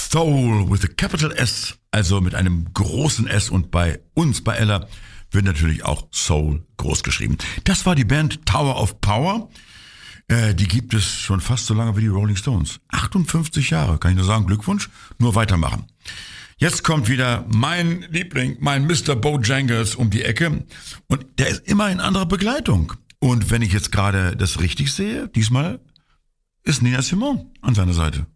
Soul with a capital S, also mit einem großen S, und bei uns, bei Ella, wird natürlich auch Soul groß geschrieben. Das war die Band Tower of Power. Die gibt es schon fast so lange wie die Rolling Stones. 58 Jahre, kann ich nur sagen, Glückwunsch, nur weitermachen. Jetzt kommt wieder mein Liebling, mein Mr. Bojangles um die Ecke, und der ist immer in anderer Begleitung. Und wenn ich jetzt gerade das richtig sehe, diesmal ist Nina Simone an seiner Seite.